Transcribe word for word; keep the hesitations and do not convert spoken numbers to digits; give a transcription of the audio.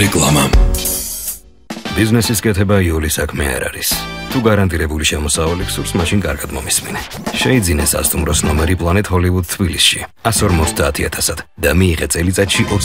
რეკლამა. ბიზნესის კეთება იული საქმე არ არის. თუ გარანტირებული შემოსავალი გსურს, მაშინ კარგად მომისმინე. შეიძინე სასტუმროს ნომერი Planet Hollywood თბილისში. one hundred fifty ათასად და მიიღე წელიწადში